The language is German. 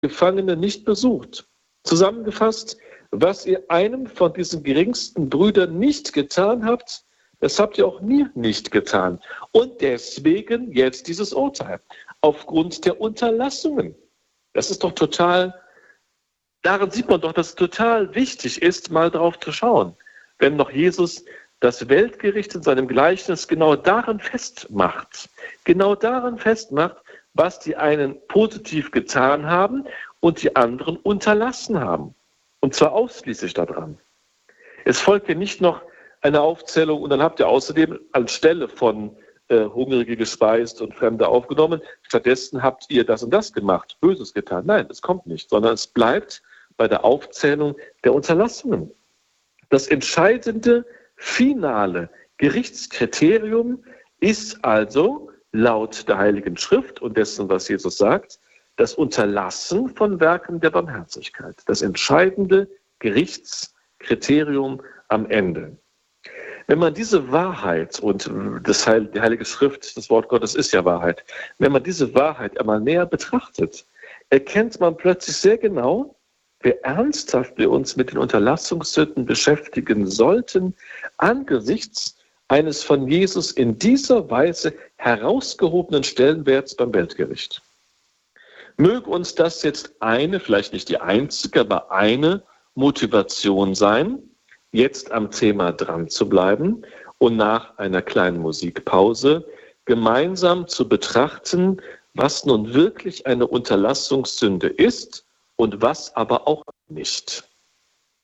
Gefangene nicht besucht. Zusammengefasst, was ihr einem von diesen geringsten Brüdern nicht getan habt, das habt ihr auch mir nicht getan. Und deswegen jetzt dieses Urteil. Aufgrund der Unterlassungen. Das ist doch total, daran sieht man doch, dass es total wichtig ist, mal drauf zu schauen. Wenn noch Jesus das Weltgericht in seinem Gleichnis genau daran festmacht, was die einen positiv getan haben und die anderen unterlassen haben. Und zwar ausschließlich daran. Es folgt ja nicht noch eine Aufzählung und dann habt ihr außerdem anstelle von Hungrige gespeist und Fremde aufgenommen, stattdessen habt ihr das und das gemacht, Böses getan. Nein, es kommt nicht, sondern es bleibt bei der Aufzählung der Unterlassungen. Das entscheidende, finale Gerichtskriterium ist also laut der Heiligen Schrift und dessen, was Jesus sagt, das Unterlassen von Werken der Barmherzigkeit. Das entscheidende Gerichtskriterium am Ende. Wenn man diese Wahrheit, und die Heilige Schrift, das Wort Gottes ist ja Wahrheit, wenn man diese Wahrheit einmal näher betrachtet, erkennt man plötzlich sehr genau, wie ernsthaft wir uns mit den Unterlassungssünden beschäftigen sollten, angesichts eines von Jesus in dieser Weise herausgehobenen Stellenwerts beim Weltgericht. Möge uns das jetzt vielleicht nicht die einzige, aber eine Motivation sein, jetzt am Thema dran zu bleiben und nach einer kleinen Musikpause gemeinsam zu betrachten, was nun wirklich eine Unterlassungssünde ist und was aber auch nicht.